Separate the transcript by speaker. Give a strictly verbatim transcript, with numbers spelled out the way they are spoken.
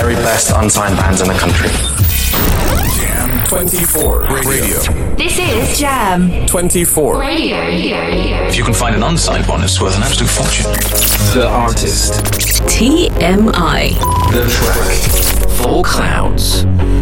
Speaker 1: very best unsigned bands in the country.
Speaker 2: Jam twenty-four Radio.
Speaker 3: This is Jam
Speaker 2: twenty-four
Speaker 3: Radio.
Speaker 4: If you can find an unsigned one, it's worth an absolute fortune.
Speaker 2: The artist.
Speaker 5: T M I.
Speaker 2: The track. Full Clouds.